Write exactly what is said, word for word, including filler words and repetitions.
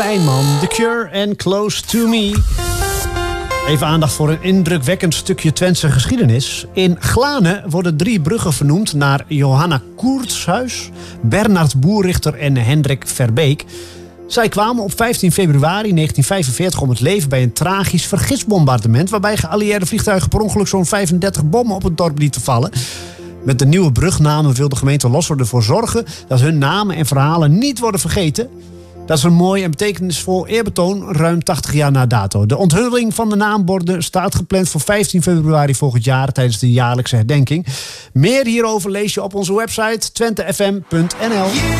fijn man. The Cure en Close to Me. Even aandacht voor een indrukwekkend stukje Twentse geschiedenis. In Glane worden drie bruggen vernoemd naar Johanna Koertshuis, Bernard Boerrichter en Hendrik Verbeek. Zij kwamen op vijftien februari negentien vijfenveertig om het leven bij een tragisch vergisbombardement, waarbij geallieerde vliegtuigen per ongeluk zo'n vijfendertig bommen op het dorp lieten vallen. Met de nieuwe brugnamen wil de gemeente Losser ervoor zorgen dat hun namen en verhalen niet worden vergeten. Dat is een mooi en betekenisvol eerbetoon ruim tachtig jaar na dato. De onthulling van de naamborden staat gepland voor vijftien februari volgend jaar tijdens de jaarlijkse herdenking. Meer hierover lees je op onze website twente f m punt n l.